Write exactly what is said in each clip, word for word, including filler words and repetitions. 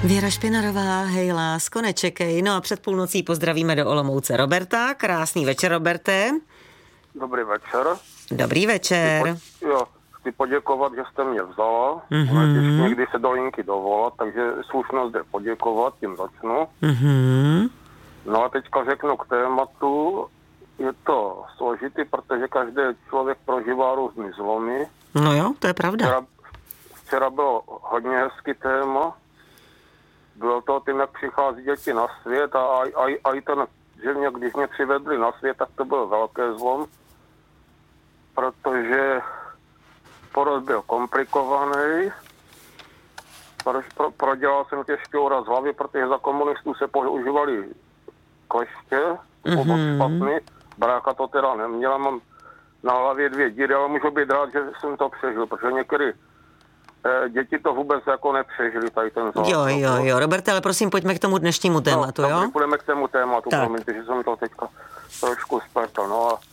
Věra Špinarová, hej lásko, nečekej. No a před půlnocí pozdravíme do Olomouce Roberta. Krásný večer, Roberte. Dobrý večer. Dobrý večer. Chci, po, jo, chci poděkovat, že jste mě vzala. Mm-hmm. Když někdy se do linky dovolat, takže slušnost jde poděkovat, tím začnu. Mm-hmm. No a teďka řeknu k tématu. Je to složitý, protože každý člověk prožívá různý zlomy. No jo, to je pravda. Včera, včera bylo hodně hezký téma. Bylo to tím, jak přichází děti na svět a, a, a, a i ten, že mě, když mě přivedli na svět, tak to byl velký zlom, protože porod byl komplikovaný. Pro, pro, prodělal jsem těžký úraz hlavy, protože za komunistů se používali kleště, mm-hmm. špatný. Brácha to teda neměla, mám na hlavě dvě díry, ale můžu být rád, že jsem to přežil, protože někdy děti to vůbec jako nepřežili, tady ten základ. Jo, jo, jo. Roberte, ale prosím, pojďme k tomu dnešnímu tématu, no, jo? No, půjdeme k tému tématu, promiňte, že jsem to teďka trošku spletl. No a,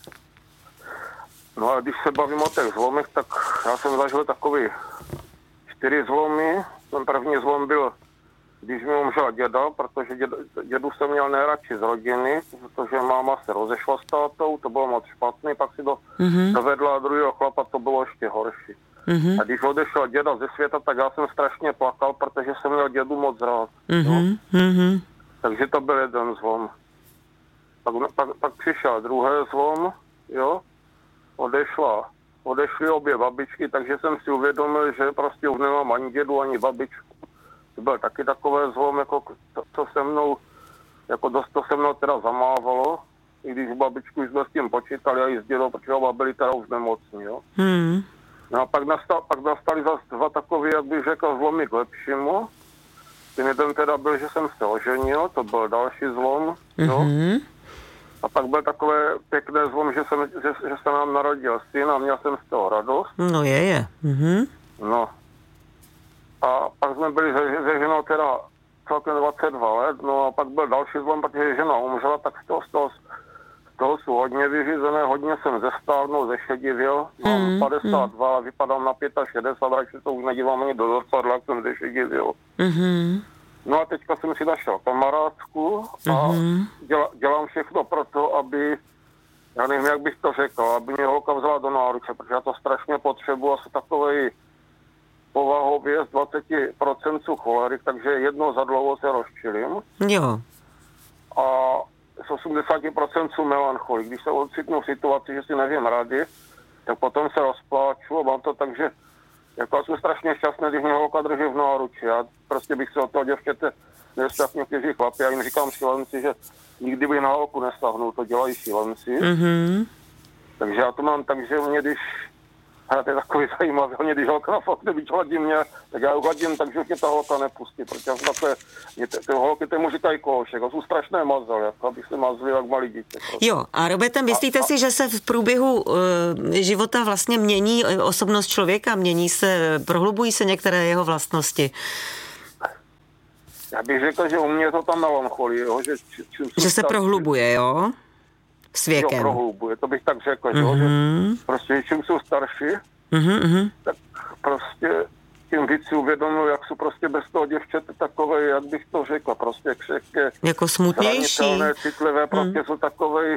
no a když se bavím o těch zlomech, tak já jsem zažil takový čtyři zlomy. Ten první zlom byl, když mi umřel děda, protože děd, dědu jsem měl nejradši z rodiny, protože máma se rozešla s tátou, to bylo moc špatný, pak si do, mm-hmm. dovedla druhého chlapa, to bylo ještě horší. Mm-hmm. A když odešel děda ze světa, tak já jsem strašně plakal, protože jsem měl dědu moc rád. Mm-hmm. No? Takže to byl jeden zlom. Pak, pak, pak přišel druhý zlom, jo, odešla, odešly obě babičky, takže jsem si uvědomil, že prostě už nemám ani dědu, ani babičku. To byl taky takové zlom, jako to, to se mnou, jako dost to se mnou teda zamávalo, i když babičku jsme s tím počítali a i s dědou, protože oba byli teda už nemocní, jo. Mm. No a pak, nastal, pak nastali zase dva takové, jak bych řekl, zlomy k lepšímu. Ten jeden teda byl, že jsem se oženil, to byl další zlom. Mm-hmm. A pak byl takové pěkné zlom, že, jsem, že, že se nám narodil syn a měl jsem z toho radost. No je, je. Mm-hmm. No. A pak jsme byli se, se ženou teda celkem dvacet dva let, no a pak byl další zlom, protože žena umřela, tak z toho, z toho toho jsou hodně vyřízené, hodně jsem zestárnul, zešedivěl, mám mm, padesát dva, mm. vypadám na šedesát pět, takže to už nedívám ani do zrcadla, jak jsem zešedivěl. Mm-hmm. No a teďka jsem si našel kamarádku a mm-hmm. děla, dělám všechno pro to, aby, já nevím, jak bych to řekl, aby mě holka vzala do náruče, protože já to strašně potřebuji, asi takovej povahově z dvacet procent cholerik, takže jedno za dlouho se rozčilím. Jo. A z osmdesát procent jsou melancholik. Když se ocitnu v situaci, že si nevím rady, tak potom se rozpláču a mám to tak, že jako já jsem strašně šťastný, když mě holka drží v náruči. Já prostě bych se od toho děvčete nestáhl někteří chlapi. Já jim říkám šílenci, že nikdy bych na holku nesáhnul, to dělají šílenci. Mm-hmm. Takže já to mám tak, že mě když a to je takový zajímavý, hlavně když holka na fakt nevyčladí mě, tak já ji hladím, takže mě ta holka nepustí, protože takové, mě ty, ty holky tomu říkají košek, a jsou strašné mazal, jako abych se mazli jak malý dítě. Prostě. Jo, a Roberta, myslíte a, a, si, že se v průběhu uh, života vlastně mění osobnost člověka, mění se, prohlubují se některé jeho vlastnosti? Já bych řekl, že u mě je to ta melancholie, jo, že... Či, či, že se prohlubuje, jo? S věkem. Jo, prohlubuje, to bych tak řekl, mm-hmm. že prostě čím jsou starší, mm-hmm. tak prostě tím víc si uvědomil, jak jsou prostě bez toho děvčete takové, jak bych to řekl, prostě křehké, jako smutnější, citlivé, prostě mm. jsou takové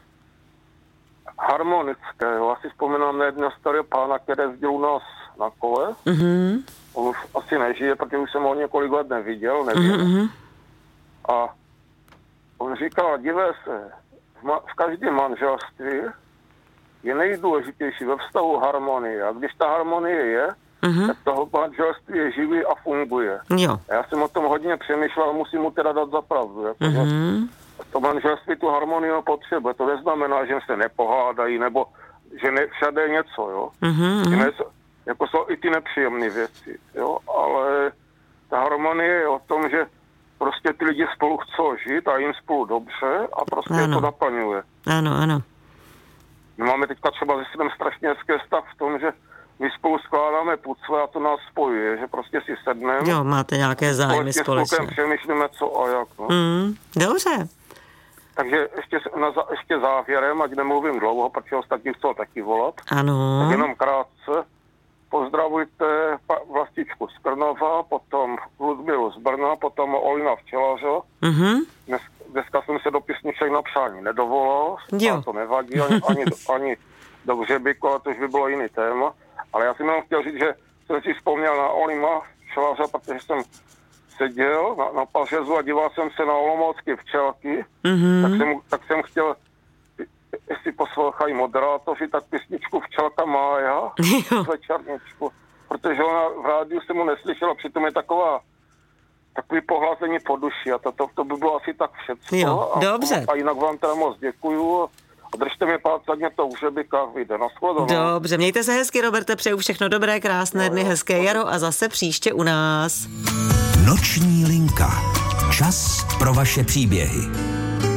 harmonické. Jo. Asi vzpomínám na jednoho starého pána, který jezdil u nás na kole. Mm-hmm. On už asi nežije, protože už jsem ho několik let neviděl, nevím. Mm-hmm. A on říkal, dívej se, v každém manželství je nejdůležitější ve vztahu harmonie. A když ta harmonie je, uh-huh. tak toho manželství je živý a funguje. Jo. A já jsem o tom hodně přemýšlel, musím mu teda dát za pravdu. Jako uh-huh. To manželství tu harmonii potřebuje. To neznamená, že se nepohádají, nebo že ne, všade je něco, jo. Uh-huh. Ne, jako jsou i ty nepříjemné věci, jo. Ale ta harmonie je o tom, že prostě ty lidi spolu chcou žít a jim spolu dobře a prostě ano. to naplňuje. Ano, ano. My máme teďka třeba se synem strašně hezký stav v tom, že my spolu skládáme pucle a to nás spojuje, že prostě si sedneme. Jo, máte nějaké zájmy společně. Společně přemýšlíme co a jak. No. Mm, dobře. Takže ještě, na, ještě závěrem, ať nemluvím dlouho, protože ostatní chcou taky volat. Ano. Tak jenom krátce. Pozdravujte Vlastičku z Krnova, potom Ludmilu z z Brna, potom Olina Včelaře. Mhm. Dnes, dneska jsem se do písniček na přání nedovolal, a to nevadí, ani, ani, ani do Hřebíku, ale to už by bylo jiný téma. Ale já jsem jenom chtěl říct, že jsem si vzpomněl na Olima Včelaře, protože jsem seděl na, na pařezu a díval jsem se na olomoucké včelky, mm-hmm. tak, jsem, tak jsem chtěl, jestli poslouchají moderátoři, tak písničku Včelka Mája, večerničku, protože ona v rádiu jsem mu neslyšela, přitom je taková takový pohlazení po duši a to, to, to by bylo asi tak všecko. Jo, a, dobře. A, a jinak vám teda moc děkuju a držte mi palce, ať mě to už Hřebíkách vyjde. Nashledanou. Dobře, mějte se hezky, Roberte, přeju všechno dobré, krásné dny, hezké jaro a zase příště u nás. Noční linka. Čas pro vaše příběhy.